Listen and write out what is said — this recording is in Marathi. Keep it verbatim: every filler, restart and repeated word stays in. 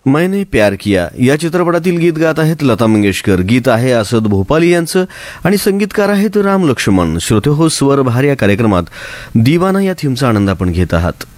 मैंने प्यार किया या चित्रपटातील गीत गात आहेत लता मंगेशकर. गीत आहे असद भोपाली यांचं आणि संगीतकार आहेत राम लक्ष्मण. श्रोते हो, स्वर भार या कार्यक्रमात दिवाना या थीमचा आनंद आपण घेत आहात.